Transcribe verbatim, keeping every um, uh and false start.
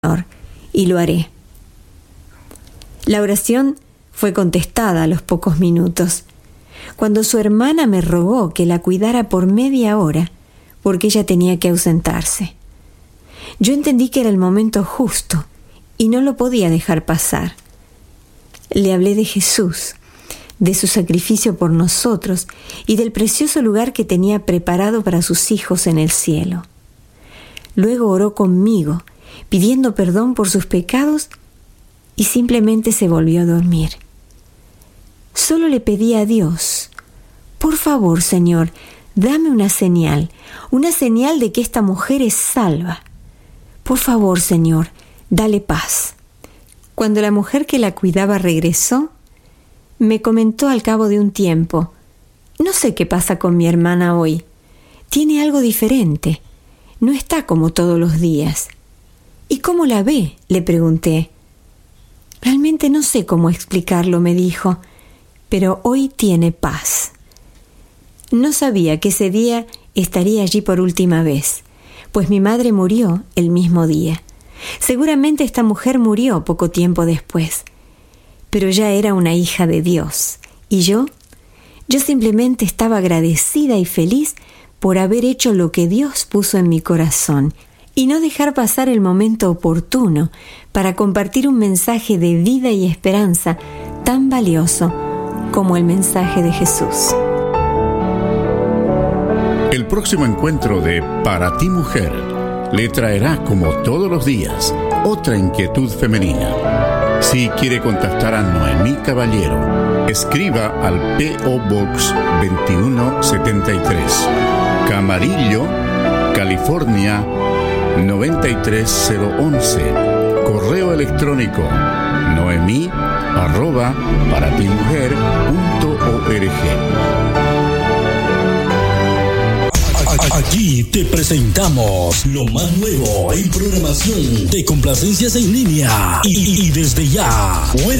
Señor, y lo haré. La oración fue contestada a los pocos minutos, cuando su hermana me rogó que la cuidara por media hora, porque ella tenía que ausentarse. Yo entendí que era el momento justo y no lo podía dejar pasar. Le hablé de Jesús, de su sacrificio por nosotros y del precioso lugar que tenía preparado para sus hijos en el cielo. Luego oró conmigo, pidiendo perdón por sus pecados, y simplemente se volvió a dormir. Solo le pedí a Dios: por favor, Señor, dame una señal, una señal de que esta mujer es salva. Por favor, Señor, dale paz. Cuando la mujer que la cuidaba regresó, me comentó al cabo de un tiempo: no sé qué pasa con mi hermana hoy. Tiene algo diferente. No está como todos los días. ¿Y cómo la ve?, le pregunté. Realmente no sé cómo explicarlo, me dijo, pero hoy tiene paz. No sabía que ese día estaría allí por última vez, pues mi madre murió el mismo día. Seguramente esta mujer murió poco tiempo después, pero ya era una hija de Dios. ¿Y yo? Yo simplemente estaba agradecida y feliz por haber hecho lo que Dios puso en mi corazón y no dejar pasar el momento oportuno para compartir un mensaje de vida y esperanza tan valioso como el mensaje de Jesús. El próximo encuentro de Para ti Mujer le traerá, como todos los días, otra inquietud femenina. Si quiere contactar a Noemí Caballero, escriba al P O Box veintiuno setenta y tres, Camarillo, California noventa y tres cero once. Correo electrónico noemí arroba paratimujer punto org. Aquí te presentamos lo más nuevo en programación de complacencias en línea y, y desde ya, fuera